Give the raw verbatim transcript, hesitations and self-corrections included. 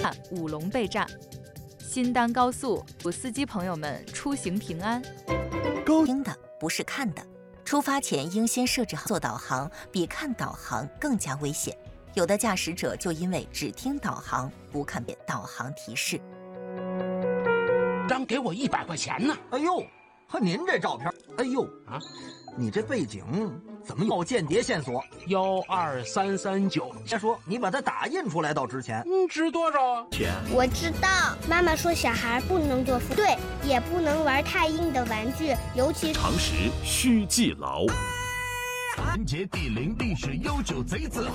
看五龙被炸。新丹高速，祝司机朋友们出行平安。 高听的不是看的，出发前应先设置好做导航，比看导航更加危险。有的驾驶者就因为只听导航，不看导航提示。 让给我一百块钱呢！ 哎呦，和您这照片，哎呦啊，你这背景怎么有间谍线索？ 幺二三三九。 再说你把它打印出来倒值钱。 嗯，值多少啊？ 钱。 我知道，妈妈说小孩不能做负对，也不能玩太硬的玩具，尤其常识需记牢。 春节地灵历史悠久贼自